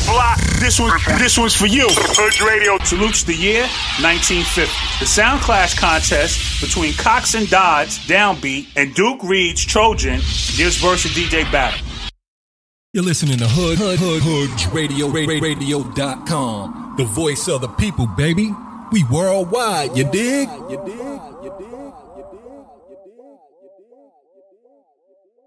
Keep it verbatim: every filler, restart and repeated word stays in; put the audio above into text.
block. This one, this one's for you. Hood Radio salutes the year nineteen fifty. The Sound Clash contest between Cox and Dodds, Downbeat, and Duke Reed's Trojan gives verse a D J battle. You're listening to Hood, Hood, Hood, Hood Radio, Radio dot com. The voice of the people, baby. We worldwide, you dig? You dig? You dig?